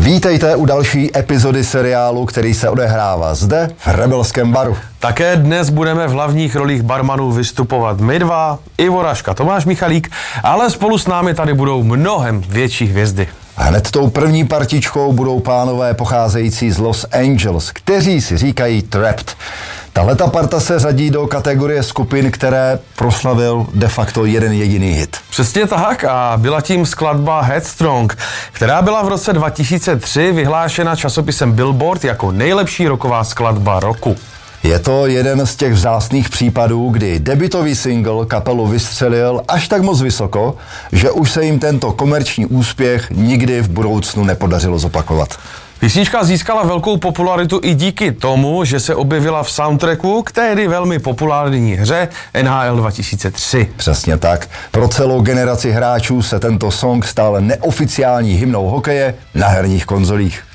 Vítejte u další epizody seriálu, který se odehrává zde v Rebelském baru. Také dnes budeme v hlavních rolích barmanů vystupovat my dva, Ivo Raška, Tomáš Michalík, ale spolu s námi tady budou mnohem větší hvězdy. Hned tou první partičkou budou pánové pocházející z Los Angeles, kteří si říkají Trapped. Tahleta parta se řadí do kategorie skupin, které proslavil de facto jeden jediný hit. Přesně tak a byla tím skladba Headstrong, která byla v roce 2003 vyhlášena časopisem Billboard jako nejlepší rocková skladba roku. Je to jeden z těch vzácných případů, kdy debutový single kapelu vystřelil až tak moc vysoko, že už se jim tento komerční úspěch nikdy v budoucnu nepodařilo zopakovat. Písnička získala velkou popularitu i díky tomu, že se objevila v soundtracku k tehdy velmi populární hře NHL 2003. Přesně tak. Pro celou generaci hráčů se tento song stal neoficiální hymnou hokeje na herních konzolích.